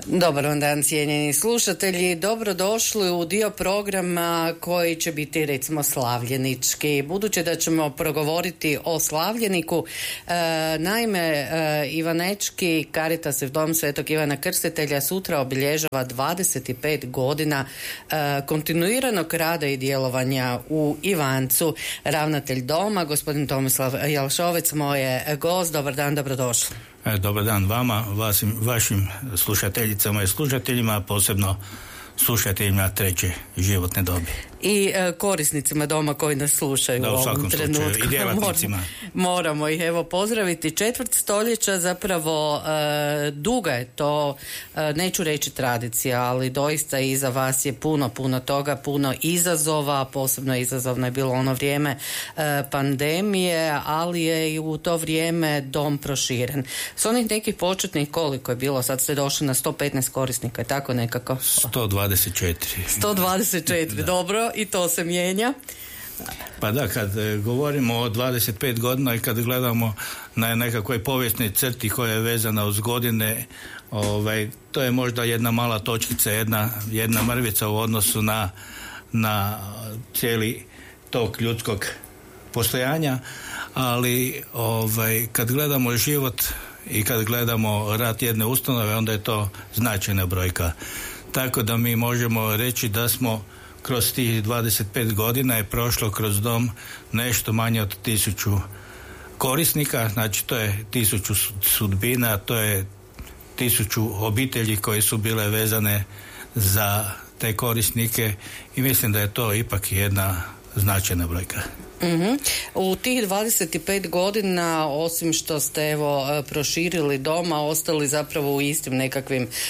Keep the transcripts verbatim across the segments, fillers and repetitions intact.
Dobar vam dan, cijenjeni slušatelji. Dobrodošli u dio programa koji će biti recimo slavljenički. Budući da ćemo progovoriti o slavljeniku, e, naime e, Ivanečki Caritasov dom Svetog Ivana Krstitelja sutra obilježava dvadeset pet godina e, kontinuiranog rada i djelovanja u Ivancu. Ravnatelj doma, gospodin Tomislav Jalšovec, moj je gost. Dobar dan, dobrodošli. Dobar dan vama, vašim, vašim slušateljicama i slušateljima, posebno slušateljima treće životne dobi. I e, korisnicima doma koji nas slušaju da, u, u ovom trenutku. I djelatnicima. Moramo ih evo pozdraviti. Četvrt stoljeća zapravo e, duga je to, e, neću reći tradicija, ali doista iza vas je puno, puno toga, puno izazova, posebno izazovno je bilo ono vrijeme e, pandemije, ali je i u to vrijeme dom proširen. S onih nekih početnih, koliko je bilo, sad ste došli na sto petnaest korisnika, je tako nekako? sto dvadeset četiri. sto dvadeset četiri, dobro. I to se mijenja. Pa da, kad govorimo o dvadeset pet godina i kad gledamo na nekakvoj povijesnoj crti koja je vezana uz godine, ovaj, to je možda jedna mala točkica, jedna, jedna mrvica u odnosu na, na cijeli tok ljudskog postojanja, ali ovaj, kad gledamo život i kad gledamo rad jedne ustanove, onda je to značajna brojka. Tako da mi možemo reći da smo kroz tih dvadeset pet godina je prošlo kroz dom nešto manje od tisuću korisnika, znači to je tisuću sudbina, to je tisuću obitelji koje su bile vezane za te korisnike i mislim da je to ipak jedna značajna brojka. Mm-hmm. U tih dvadeset pet godina, osim što ste evo proširili doma, ostali zapravo u istim nekakvim e,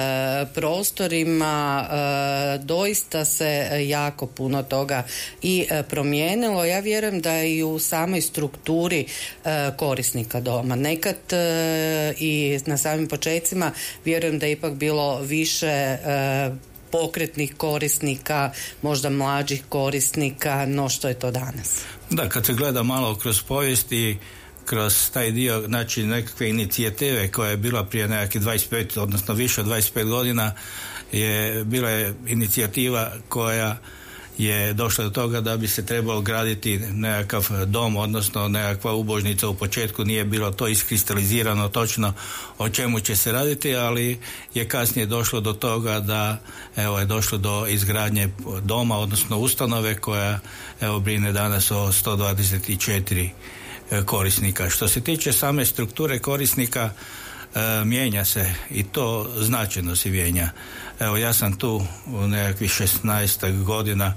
prostorima, e, doista se jako puno toga i e, promijenilo. Ja vjerujem da i u samoj strukturi e, korisnika doma. Nekad e, i na samim počecima vjerujem da je ipak bilo više e, pokretnih korisnika, možda mlađih korisnika, no što je to danas? Da, kad se gleda malo kroz povijest i kroz taj dio, znači nekakve inicijative koja je bila prije nekakvih dvadeset pet, odnosno više od dvadeset pet godina, je bila je inicijativa koja je došla do toga da bi se trebalo graditi nekakav dom, odnosno nekakva ubožnica. U početku nije bilo to iskristalizirano točno o čemu će se raditi, ali je kasnije došlo do toga da evo je došlo do izgradnje doma, odnosno ustanove koja evo brine danas o sto dvadeset četiri korisnika. Što se tiče same strukture korisnika, E, mijenja se i to značajno se mijenja. Evo, ja sam tu u nekakvih šesnaest godina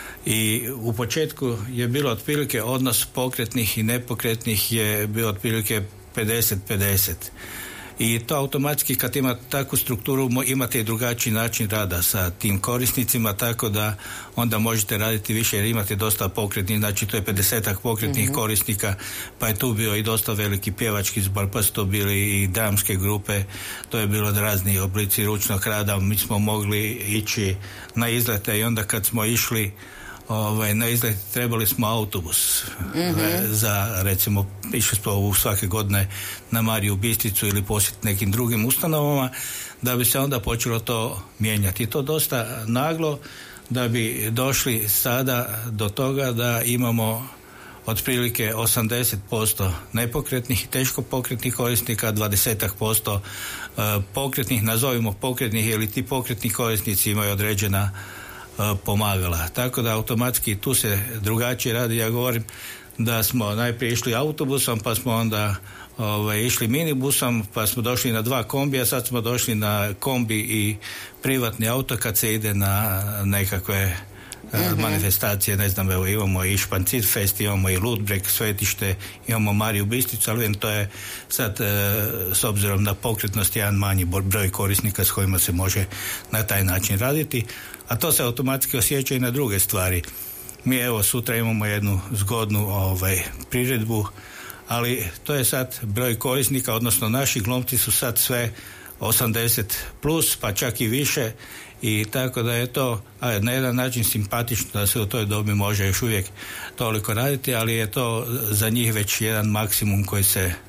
i u početku je bilo otprilike odnos pokretnih i nepokretnih je bio otprilike pedeset pedeset. I to automatski kad ima takvu strukturu imate i drugačiji način rada sa tim korisnicima, tako da onda možete raditi više jer imate dosta pokretnih, znači to je pedesetak pokretnih mm-hmm. korisnika, pa je tu bio i dosta veliki pjevački zbor, pa su to bili i dramske grupe, to je bilo razni oblici ručnog rada, mi smo mogli ići na izlete i onda kad smo išli Ovaj, na izlet trebali smo autobus mm-hmm. za, recimo, išli smo u svake godine na Mariju Bistricu ili posjetiti nekim drugim ustanovama, da bi se onda počelo to mijenjati. I to dosta naglo, da bi došli sada do toga da imamo otprilike osamdeset posto nepokretnih i teško pokretnih korisnika, dvadeset posto pokretnih, nazovimo pokretnih, ili ti pokretni korisnici imaju određena pomagala. Tako da automatski tu se drugačije radi. Ja govorim da smo najprije išli autobusom, pa smo onda ovaj, išli minibusom, pa smo došli na dva kombija, sad smo došli na kombi i privatni auto kad se ide na nekakve mm-hmm. manifestacije, ne znam, evo imamo i Špancir Fest, imamo i Ludbreg, Svetište, imamo Mariju Bistricu, ali to je sad e, s obzirom na pokretnost jedan manji broj korisnika s kojima se može na taj način raditi, a to se automatski osjeća i na druge stvari. Mi evo sutra imamo jednu zgodnu ovaj, priredbu, ali to je sad broj korisnika, odnosno naši glumci su sad sve osamdeset plus, pa čak i više, i tako da je to a, na jedan način simpatično da se u toj dobi može još uvijek toliko raditi, ali je to za njih već jedan maksimum koji se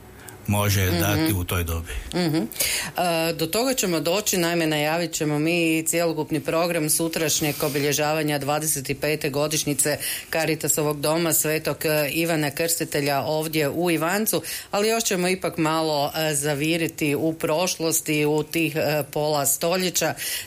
može mm-hmm. dati u toj dobi. Mm-hmm. E, do toga ćemo doći, naime najavit ćemo mi cjelokupni program sutrašnjeg obilježavanja dvadeset pete godišnjice Caritasovog doma Svetog Ivana Krstitelja ovdje u Ivancu, ali još ćemo ipak malo e, zaviriti u prošlosti, u tih e, pola stoljeća.